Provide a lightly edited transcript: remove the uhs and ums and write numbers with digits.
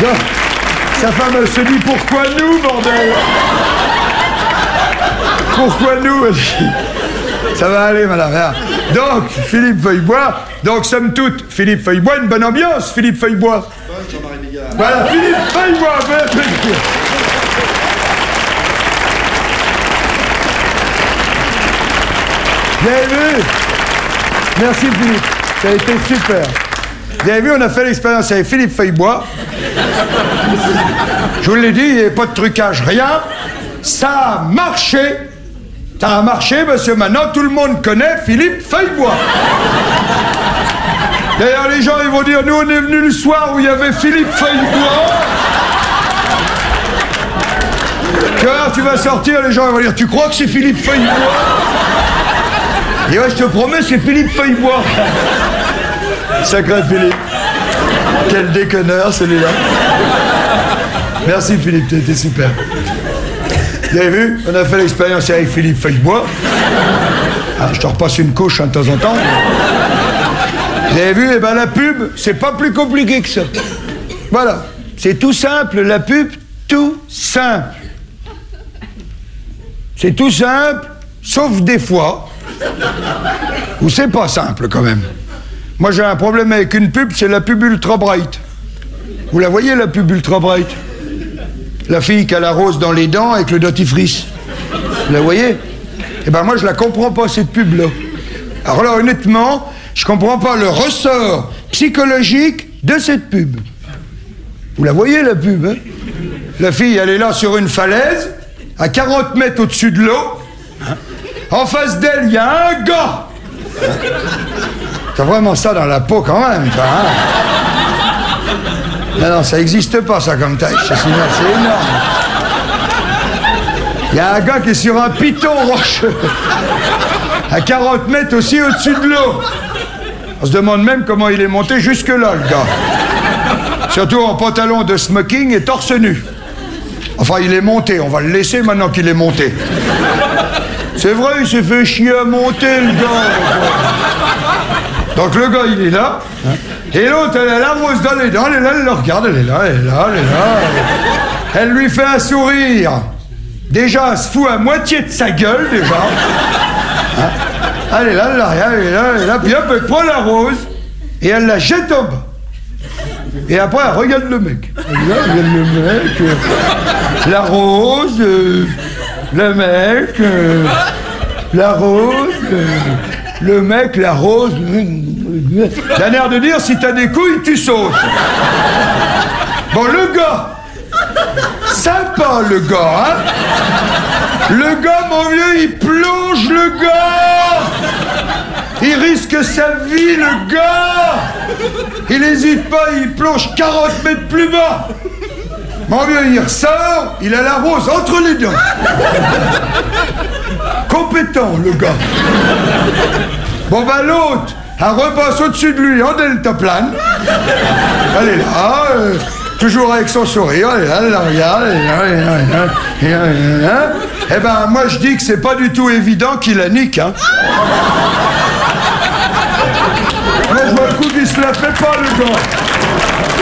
Donc, sa femme, elle se dit, pourquoi nous, bordel? Pourquoi nous? Elle dit, ça va aller, madame. Donc, Philippe Feuillebois, donc, somme toute, Philippe Feuillebois, une bonne ambiance, Philippe Feuillebois. Voilà, Philippe Feuillebois. Vous avez vu? Merci, Philippe. Ça a été super. Vous avez vu, on a fait l'expérience avec Philippe Feuillebois. Je vous l'ai dit, il n'y avait pas de trucage, rien. Ça a marché. Ça a marché parce que maintenant, tout le monde connaît Philippe Feuillebois. D'ailleurs, les gens, ils vont dire, nous, on est venus le soir où il y avait Philippe Feuillebois. Tu vas sortir, les gens, ils vont dire, tu crois que c'est Philippe Feuillebois? Et ouais, je te promets, c'est Philippe Feuillebois. Sacré Philippe. Quel déconneur, celui-là. Merci, Philippe, t'étais super. Vous avez vu? On a fait l'expérience avec Philippe Feuillebois. Ah, je te repasse une couche de temps en temps. Vous avez vu? Eh ben, la pub, c'est pas plus compliqué que ça. Voilà. C'est tout simple, la pub, tout simple. C'est tout simple, sauf des fois où c'est pas simple, quand même. Moi, j'ai un problème avec une pub, c'est la pub Ultra Bright. Vous la voyez, la pub Ultra Bright? La fille qui a la rose dans les dents avec le dentifrice. Vous la voyez? Eh ben, moi, je la comprends pas, cette pub-là. Alors là, honnêtement, je comprends pas le ressort psychologique de cette pub. Vous la voyez, la pub, hein? La fille, elle est là sur une falaise, à 40 mètres au-dessus de l'eau. En face d'elle, il y a un gars. T'as vraiment ça dans la peau quand même, toi, hein? Non, ça n'existe pas, ça, comme tâche. C'est énorme. Il y a un gars qui est sur un piton rocheux, à 40 mètres aussi au-dessus de l'eau. On se demande même comment il est monté jusque-là, le gars. Surtout en pantalon de smoking et torse nu. Enfin, il est monté, on va le laisser maintenant qu'il est monté. C'est vrai, il s'est fait chier à monter, le gars. Donc le gars, il est là. Et l'autre, elle a la rose dans les dents, elle est là, elle le regarde, elle est là, elle est là, elle est là. Elle lui fait un sourire. Déjà, elle se fout à moitié de sa gueule, déjà. Hein? Elle est là, elle regarde, elle est là, elle est là. Puis hop, elle prend la rose et elle la jette en bas. Et après, elle regarde le mec. Elle regarde le mec, la rose, le mec, la rose, le mec, la rose. T'as l'air de dire, si t'as des couilles, tu sautes. Bon, le gars, sympa le gars, hein. Le gars, mon vieux, il plonge le gars. Il risque sa vie, le gars. Il n'hésite pas, il plonge 40 mètres plus bas. Mon vieux, il ressort, il a la rose entre les dents. Compétent, le gars. Bon, ben l'autre, elle repasse au-dessus de lui en deltaplane. Elle est là, toujours avec son sourire, elle est là, elle la regarde, elle est là. Eh ben, moi, je dis que c'est pas du tout évident qu'il la nique, hein. Moi, je vois le coup qu'il se la fait pas, le gars.